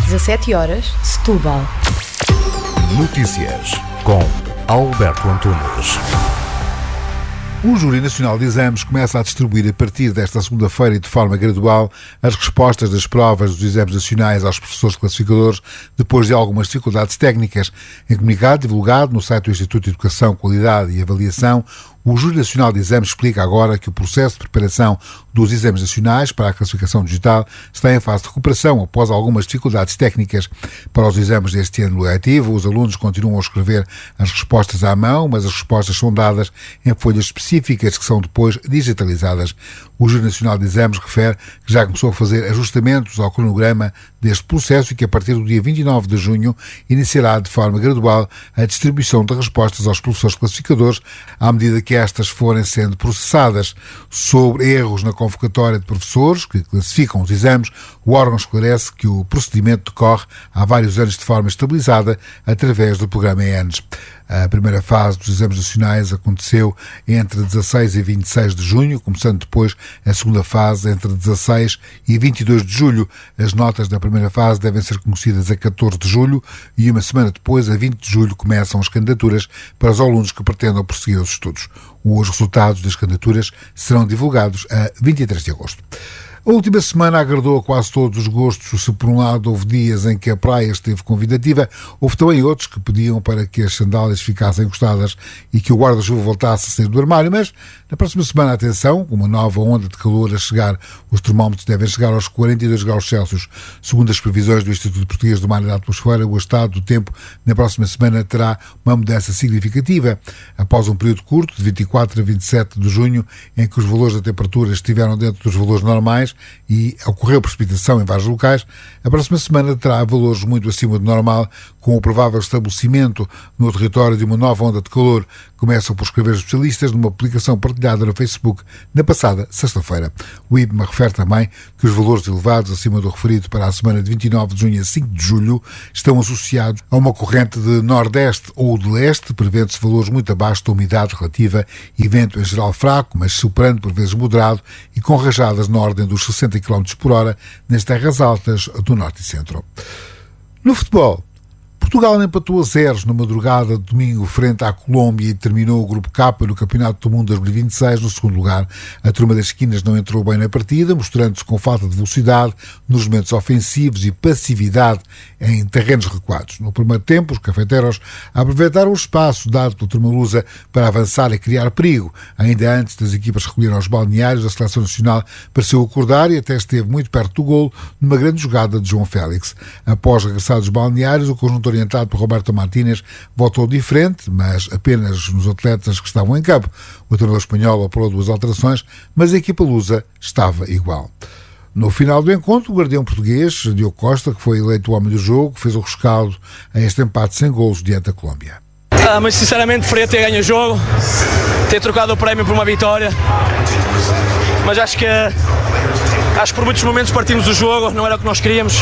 17h, Setúbal. Notícias com Alberto Antunes. O Júri Nacional de Exames começa a distribuir a partir desta segunda-feira e de forma gradual as respostas das provas dos exames nacionais aos professores classificadores depois de algumas dificuldades técnicas. Em comunicado divulgado no site do Instituto de Educação, Qualidade e Avaliação, o Júri Nacional de Exames explica agora que o processo de preparação dos exames nacionais para a classificação digital está em fase de recuperação após algumas dificuldades técnicas. Para os exames deste ano letivo, os alunos continuam a escrever as respostas à mão, mas as respostas são dadas em folhas específicas que são depois digitalizadas. O Júri Nacional de Exames refere que já começou a fazer ajustamentos ao cronograma deste processo e que a partir do dia 29 de junho iniciará de forma gradual a distribuição de respostas aos professores classificadores à medida que estas forem sendo processadas. Sobre erros na convocatória de professores que classificam os exames, o órgão esclarece que o procedimento decorre há vários anos de forma estabilizada através do programa ENES. A primeira fase dos exames nacionais aconteceu entre 16 e 26 de junho, começando depois a segunda fase entre 16 e 22 de julho. As notas da primeira fase devem ser conhecidas a 14 de julho e uma semana depois, a 20 de julho, começam as candidaturas para os alunos que pretendam prosseguir os estudos. Os resultados das candidaturas serão divulgados a 23 de agosto. A última semana agradou a quase todos os gostos. Se por um lado houve dias em que a praia esteve convidativa, houve também outros que pediam para que as sandálias ficassem encostadas e que o guarda-chuva voltasse a sair do armário, mas na próxima semana, atenção, com uma nova onda de calor a chegar, os termómetros devem chegar aos 42 graus Celsius. Segundo as previsões do Instituto Português do Mar e da Atmosfera, o estado do tempo na próxima semana terá uma mudança significativa. Após um período curto, de 24 a 27 de junho, em que os valores da temperatura estiveram dentro dos valores normais e ocorreu precipitação em vários locais, a próxima semana terá valores muito acima do normal, com o provável estabelecimento no território de uma nova onda de calor. Começam por escrever os especialistas numa publicação partilhada no Facebook na passada sexta-feira. O IPMA refere também que os valores elevados acima do referido para a semana de 29 de junho a 5 de julho estão associados a uma corrente de nordeste ou de leste, prevendo-se valores muito abaixo da umidade relativa e vento em geral fraco, mas soprando por vezes moderado e com rajadas na ordem dos 60 km por hora nas terras altas do norte e centro. No futebol, Portugal empatou a 0 na madrugada de domingo frente à Colômbia e terminou o Grupo K no Campeonato do Mundo 2026 no segundo lugar. A turma das esquinas não entrou bem na partida, mostrando-se com falta de velocidade nos momentos ofensivos e passividade em terrenos recuados. No primeiro tempo, os cafeteros aproveitaram o espaço dado pela turma lusa para avançar e criar perigo. Ainda antes das equipas recolheram aos balneários, a Seleção Nacional pareceu acordar e até esteve muito perto do golo numa grande jogada de João Félix. Após regressar dos balneários, o conjunto orientado por Roberto Martínez voltou diferente, mas apenas nos atletas que estavam em campo. O treinador espanhol operou 2 alterações, mas a equipa lusa estava igual. No final do encontro, o guardião português, Diogo Costa, que foi eleito o homem do jogo, fez o rescaldo a este empate sem golos diante da Colômbia. Mas sinceramente preferia ter ganho o jogo, ter trocado o prémio por uma vitória, mas acho que por muitos momentos partimos do jogo, não era o que nós queríamos.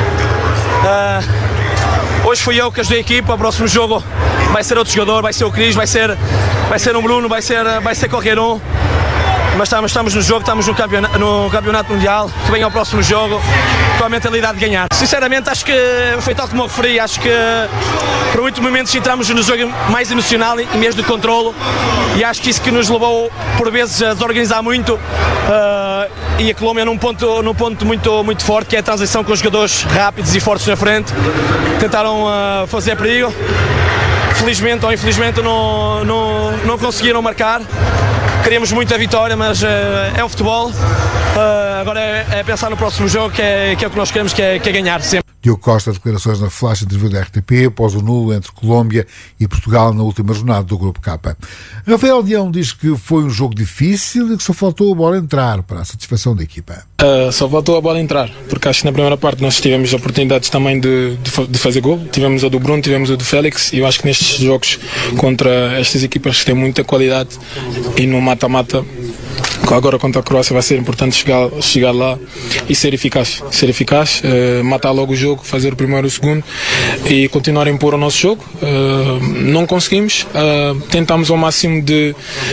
Hoje fui eu que ajudei a equipa, o próximo jogo vai ser outro jogador, vai ser o Cris, vai ser um Bruno, vai ser qualquer um. Mas estamos no jogo, estamos no campeonato mundial, que vem ao próximo jogo com a mentalidade de ganhar. Sinceramente acho que foi tal como eu referi, acho que por muitos momentos entramos no jogo mais emocional em vez de controlo e acho que isso que nos levou por vezes a desorganizar muito e a Colômbia num ponto muito forte, que é a transição com os jogadores rápidos e fortes na frente, tentaram fazer perigo, felizmente ou infelizmente não conseguiram marcar. Queríamos muito a vitória, mas é o futebol. Agora é pensar no próximo jogo, que é o que nós queremos, que é ganhar sempre. Diogo Costa, declarações na flash interview da RTP após o nulo entre Colômbia e Portugal na última jornada do Grupo K. Rafael Leão diz que foi um jogo difícil e que só faltou a bola entrar para a satisfação da equipa. Só faltou a bola entrar, porque acho que na primeira parte nós tivemos oportunidades também de fazer gol. Tivemos a do Bruno, tivemos a do Félix, e eu acho que nestes jogos contra estas equipas que têm muita qualidade e no mata-mata agora contra a Croácia vai ser importante chegar lá e ser eficaz, matar logo o jogo, fazer o primeiro e o segundo e continuar a impor o nosso jogo. Não conseguimos, tentamos ao máximo de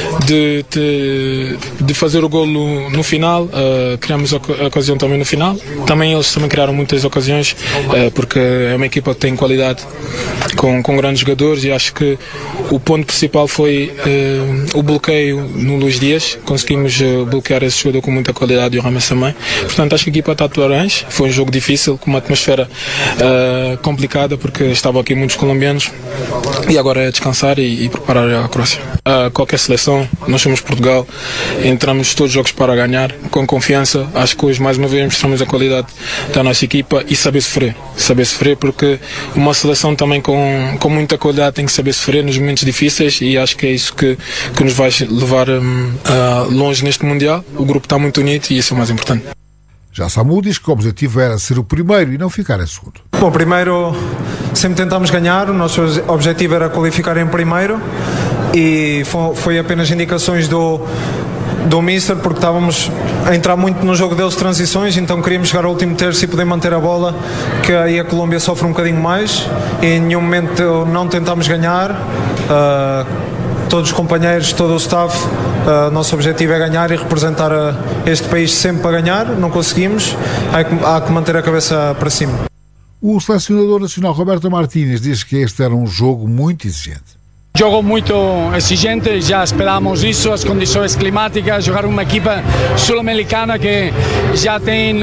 fazer o golo no final, criamos a ocasião também no final. Também eles também criaram muitas ocasiões, porque é uma equipa que tem qualidade, com grandes jogadores, e acho que o ponto principal foi o bloqueio no Luís Dias. Conseguimos bloquear esse jogador com muita qualidade e o Rames também. Portanto, acho que a equipa está de parabéns. Foi um jogo difícil, com uma atmosfera complicada, porque estavam aqui muitos colombianos, e agora é descansar e preparar a Croácia. Qualquer seleção, nós somos Portugal, entramos todos os jogos para ganhar, com confiança. Acho que hoje mais uma vez mostramos a qualidade da nossa equipa e saber sofrer, porque uma seleção também com muita qualidade tem que saber sofrer nos momentos difíceis, e acho que é isso que nos vai levar longe neste Mundial. O grupo está muito unido e isso é o mais importante. Já Samu diz que o objetivo era ser o primeiro e não ficar em segundo. Bom, primeiro sempre tentámos ganhar, o nosso objetivo era qualificar em primeiro, e foi apenas indicações do Mister, porque estávamos a entrar muito no jogo deles de transições, então queríamos chegar ao último terço e poder manter a bola, que aí a Colômbia sofre um bocadinho mais, e em nenhum momento não tentámos ganhar. Todos os companheiros, todo o staff, nosso objetivo é ganhar e representar este país sempre para ganhar. Não conseguimos, há que manter a cabeça para cima. O selecionador nacional Roberto Martínez diz que este era um jogo muito exigente. Jogo muito exigente, já esperávamos isso, as condições climáticas, jogar uma equipa sul-americana que já tem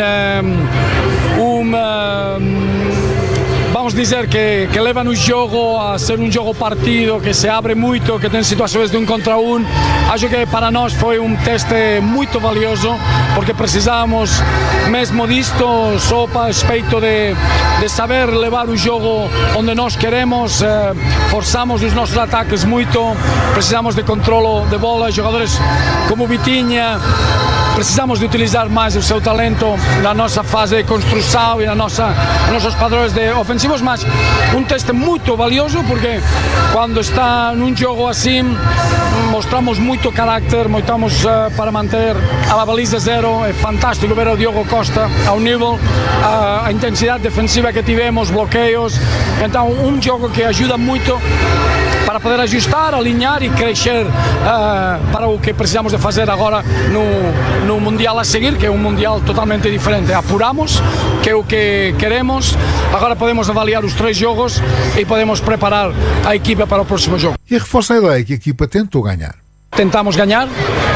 vamos dizer que leva no jogo a ser um jogo partido, que se abre muito, que tem situações de 1 contra 1. Acho que para nós foi um teste muito valioso, porque precisávamos mesmo disto, só para respeito de saber levar o jogo onde nós queremos. Forçamos os nossos ataques muito, precisamos de controle de bola, jogadores como Vitinha. Precisamos de utilizar mais o seu talento na nossa fase de construção e nos nossos padrões ofensivos, mas um teste muito valioso, porque quando está num jogo assim, mostramos muito carácter, mostramos para manter a baliza zero. É fantástico ver o Diogo Costa ao nível, a intensidade defensiva que tivemos, bloqueios. Então, um jogo que ajuda muito para poder ajustar, alinhar e crescer para o que precisamos de fazer agora no Mundial a seguir, que é um Mundial totalmente diferente. Apuramos, que é o que queremos, agora podemos avaliar os 3 jogos e podemos preparar a equipa para o próximo jogo. E reforça a ideia que a equipa tentou ganhar. Tentamos ganhar,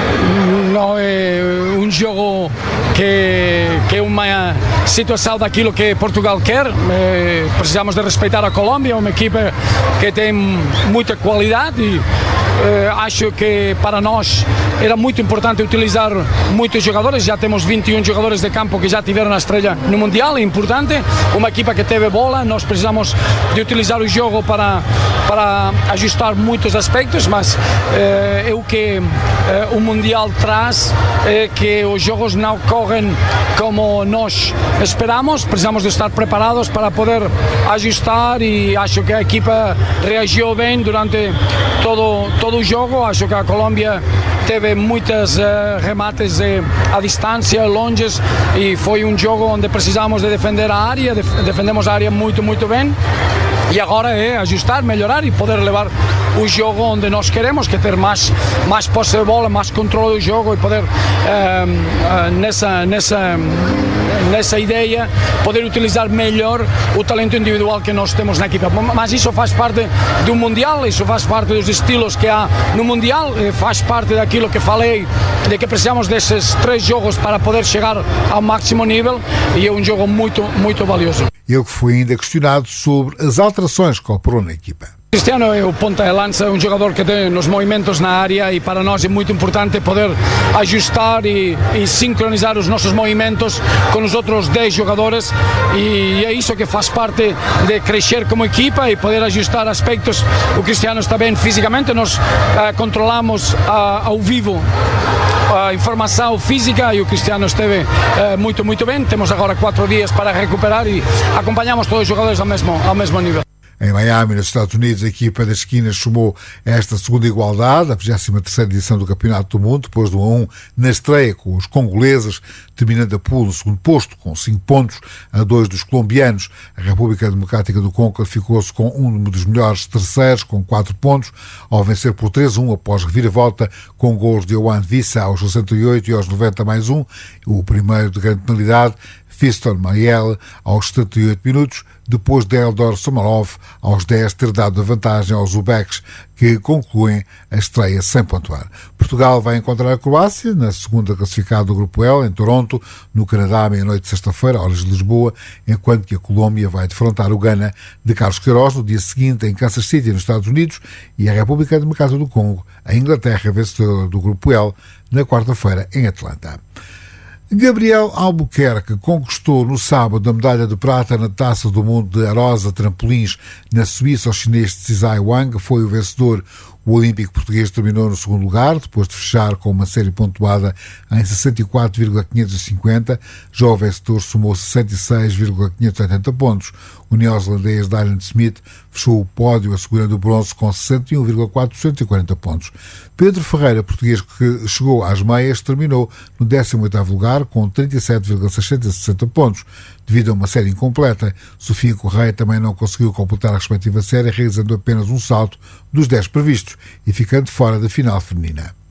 não é um jogo que é uma situação daquilo que Portugal quer. Precisamos de respeitar a Colômbia, uma equipa que tem muita qualidade, e acho que para nós era muito importante utilizar muitos jogadores. Já temos 21 jogadores de campo que já tiveram a estreia no Mundial, é importante. Uma equipa que teve bola, nós precisamos de utilizar o jogo para ajustar muitos aspectos, mas é o que o Mundial traz, que os jogos não correm como nós esperamos. Precisamos de estar preparados para poder ajustar, e acho que a equipa reagiu bem durante todo o jogo. Acho que a Colômbia teve muitos remates à distância, longes, e foi um jogo onde precisamos de defender a área. Defendemos a área muito bem, e agora é ajustar, melhorar e poder levar o jogo onde nós queremos, que é ter mais posse de bola, mais controle do jogo, e poder nessa ideia poder utilizar melhor o talento individual que nós temos na equipa. Mas isso faz parte do Mundial, isso faz parte dos estilos que há no Mundial, faz parte daquilo que falei, de que precisamos desses 3 jogos para poder chegar ao máximo nível, e é um jogo muito valioso. Ele que foi ainda questionado sobre as alterações que operou na equipa. Cristiano é o ponta de lança, um jogador que tem os movimentos na área, e para nós é muito importante poder ajustar e sincronizar os nossos movimentos com os outros 10 jogadores, e é isso que faz parte de crescer como equipa e poder ajustar aspectos. O Cristiano está bem fisicamente, nós controlamos ao vivo a informação física, e o Cristiano esteve muito bem. Temos agora 4 dias para recuperar e acompanhamos todos os jogadores ao mesmo nível. Em Miami, nos Estados Unidos, a equipa das esquinas somou esta segunda igualdade, a 23ª edição do Campeonato do Mundo, depois do 1-1 na estreia com os congoleses, terminando a pool no segundo posto, com 5 pontos, a 2 dos colombianos. A República Democrática do Congo ficou-se com um dos melhores terceiros, com 4 pontos, ao vencer por 3-1 após reviravolta, com gols de Yohan Wissa aos 68 e aos 90 mais um, o primeiro de grande penalidade, Fiston Mayele aos 78 minutos, depois de Eldor Somalov aos 10 ter dado a vantagem aos uzbeques, que concluem a estreia sem pontuar. Portugal vai encontrar a Croácia na segunda classificada do Grupo L, em Toronto, no Canadá, à meia-noite de sexta-feira, horas de Lisboa, enquanto que a Colômbia vai defrontar o Ghana de Carlos Queiroz no dia seguinte em Kansas City, nos Estados Unidos, e a República Democrática do Congo, a Inglaterra, vencedora do Grupo L, na quarta-feira em Atlanta. Gabriel Albuquerque conquistou no sábado a medalha de prata na Taça do Mundo de Arosa Trampolins na Suíça ao chinês Tsai Wang. Foi o vencedor. O olímpico português terminou no segundo lugar, depois de fechar com uma série pontuada em 64,550. Já o vencedor somou 66,580 pontos. O neozelandês Dylan Smith fechou o pódio assegurando o bronze com 61,440 pontos. Pedro Ferreira, português que chegou às meias, terminou no 18º lugar com 37,660 pontos. Devido a uma série incompleta, Sofia Correia também não conseguiu completar a respectiva série, realizando apenas um salto dos 10 previstos e ficando fora da final feminina.